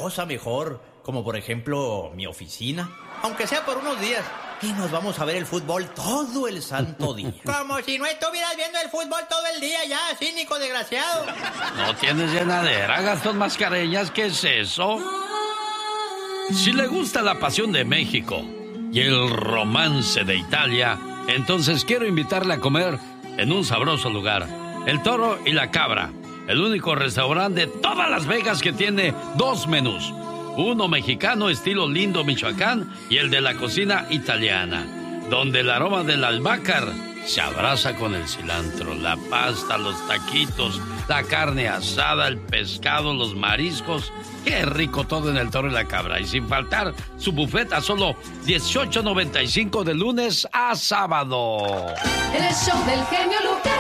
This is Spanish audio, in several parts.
cosa mejor, como por ejemplo mi oficina, aunque sea por unos días. Y nos vamos a ver el fútbol todo el santo día. Como si no estuvieras viendo el fútbol todo el día ya, cínico desgraciado. No tienes llenadera, Gastón Mascareñas, ¿qué es eso? Si le gusta la pasión de México y el romance de Italia, entonces quiero invitarle a comer en un sabroso lugar. El Toro y la Cabra, el único restaurante de todas Las Vegas que tiene 2 menús. Uno mexicano estilo Lindo, Michoacán, y el de la cocina italiana, donde el aroma del albácar se abraza con el cilantro, la pasta, los taquitos, la carne asada, el pescado, los mariscos. ¡Qué rico todo en el Toro y la Cabra! Y sin faltar su buffet a solo $18.95 de lunes a sábado. El show del genio Lucas.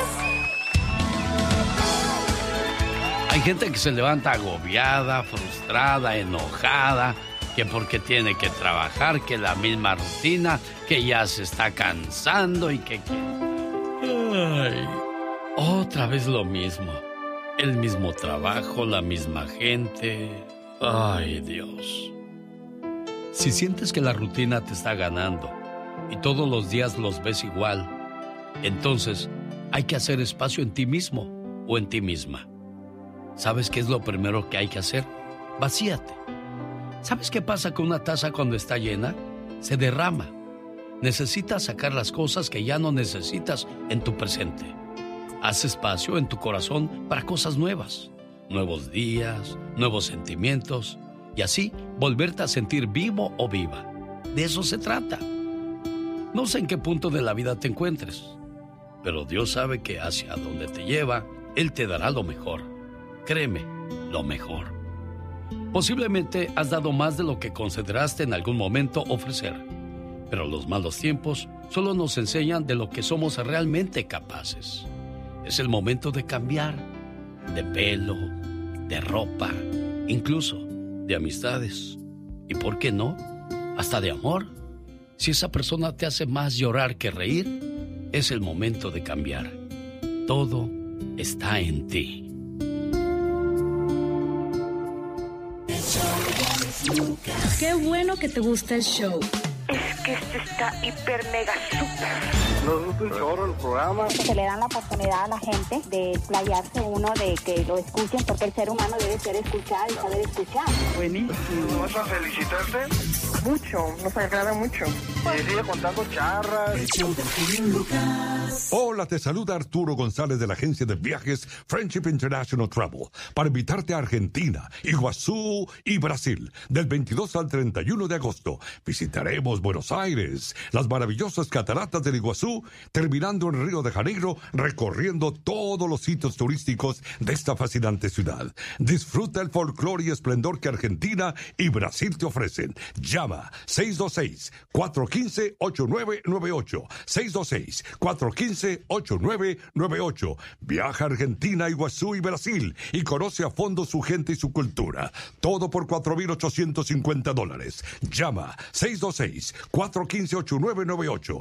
Hay gente que se levanta agobiada, frustrada, enojada, que porque tiene que trabajar, que la misma rutina, que ya se está cansando y que... Ay, otra vez lo mismo. El mismo trabajo, la misma gente. Ay, Dios. Si sientes que la rutina te está ganando y todos los días los ves igual, entonces hay que hacer espacio en ti mismo o en ti misma. ¿Sabes qué es lo primero que hay que hacer? Vacíate. ¿Sabes qué pasa con una taza cuando está llena? Se derrama. Necesitas sacar las cosas que ya no necesitas en tu presente. Haz espacio en tu corazón para cosas nuevas. Nuevos días, nuevos sentimientos. Y así volverte a sentir vivo o viva. De eso se trata. No sé en qué punto de la vida te encuentres, pero Dios sabe que hacia donde te lleva, Él te dará lo mejor. Créeme, lo mejor. Posiblemente has dado más de lo que consideraste en algún momento ofrecer, pero los malos tiempos solo nos enseñan de lo que somos realmente capaces. Es el momento de cambiar, de pelo, de ropa, incluso de amistades. ¿Y por qué no? Hasta de amor. Si esa persona te hace más llorar que reír, es el momento de cambiar. Todo está en ti. Qué bueno que te gusta el show. Es que este está hiper mega super. Nos gusta un chorro el programa. Se le dan la oportunidad a la gente de explayarse uno, de que lo escuchen, porque el ser humano debe ser escuchado y saber escuchar. Buenísimo. ¿Vas a felicitarte? Mucho, nos agrada mucho. Y sigue contando charras. Hola, te saluda Arturo González de la agencia de viajes Friendship International Travel para invitarte a Argentina, Iguazú y Brasil del 22 al 31 de agosto. Visitaremos Buenos Aires, las maravillosas cataratas del Iguazú, terminando en Río de Janeiro, recorriendo todos los sitios turísticos de esta fascinante ciudad. Disfruta el folclore y esplendor que Argentina y Brasil te ofrecen. Llama 626-415-8998. 626-415-8998. Viaja a Argentina, Iguazú y Brasil y conoce a fondo su gente y su cultura. Todo por $4,850. Llama 626-415-8998.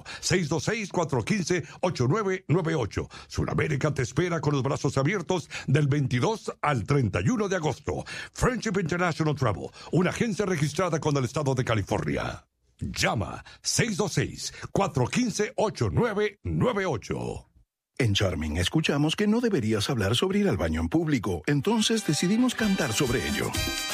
626-415-8998. Sudamérica te espera con los brazos abiertos del 22 al 31 de agosto. Friendship International Travel, una agencia registrada con el estado de California. Llama 626-415-8998. En Charming escuchamos que no deberías hablar sobre ir al baño en público, entonces decidimos cantar sobre ello.